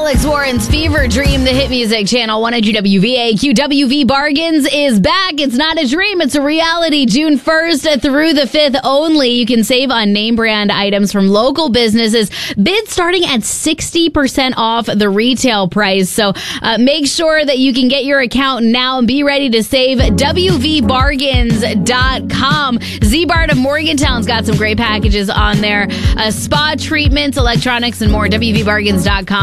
Alex Warren's Fever Dream, the hit music channel 100 WVAQ. WV Bargains is back. It's not a dream, it's a reality. June 1st through the 5th only. You can save on name brand items from local businesses. Bids starting at 60% off the retail price. So make sure that you can get your account now and be ready to save. WVBargains.com. Z-Bart of Morgantown's got some great packages on there. Spa treatments, electronics, and more. WVBargains.com.